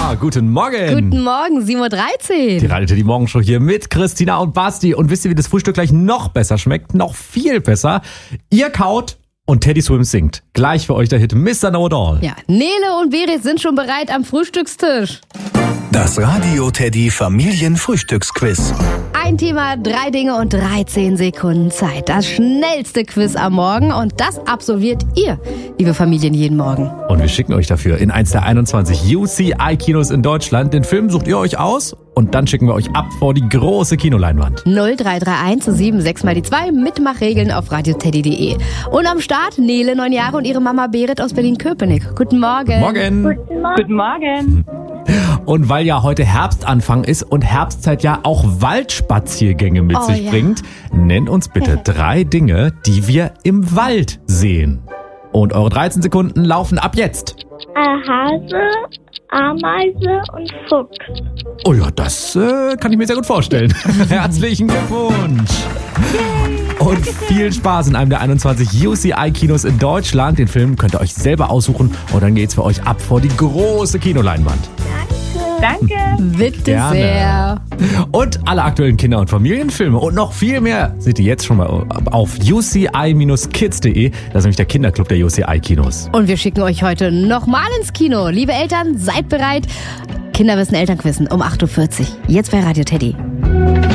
Guten Morgen. Guten Morgen, 7:13 Uhr. Die Radio Teddy Morgenshow hier mit Christina und Basti. Und wisst ihr, wie das Frühstück gleich noch besser schmeckt? Noch viel besser. Ihr kaut und Teddy Swims singt. Gleich für euch der Hit Mr. Know It All. Ja, Nele und Berit sind schon bereit am Frühstückstisch. Das Radio Teddy Familienfrühstücksquiz. Ein Thema, 3 Dinge und 13 Sekunden Zeit. Das schnellste Quiz am Morgen und das absolviert ihr, liebe Familien, jeden Morgen. Und wir schicken euch dafür in eins der 21 UCI-Kinos in Deutschland. Den Film sucht ihr euch aus und dann schicken wir euch ab vor die große Kinoleinwand. 0331 76 mal die 2, Mitmachregeln auf radioteddy.de. Und am Start Nele, 9 Jahre, und ihre Mama Berit aus Berlin-Köpenick. Guten Morgen. Morgen. Guten Morgen. Und weil ja heute Herbstanfang ist und Herbstzeit ja auch Waldspaziergänge mit sich ja. bringt, nennt uns bitte 3 Dinge, die wir im Wald sehen. Und eure 13 Sekunden laufen ab jetzt. Hase, Ameise und Fuchs. Oh ja, das kann ich mir sehr gut vorstellen. Herzlichen Glückwunsch. Und viel Spaß in einem der 21 UCI-Kinos in Deutschland. Den Film könnt ihr euch selber aussuchen und dann geht's für euch ab vor die große Kinoleinwand. Danke. Bitte Gerne. sehr. Und alle aktuellen Kinder- und Familienfilme und noch viel mehr seht ihr jetzt schon mal auf uci-kids.de. Das ist nämlich der Kinderclub der UCI-Kinos. Und wir schicken euch heute nochmal ins Kino. Liebe Eltern, seid bereit. Kinder wissen Elternquissen um 8:40 Uhr. Jetzt bei Radio Teddy.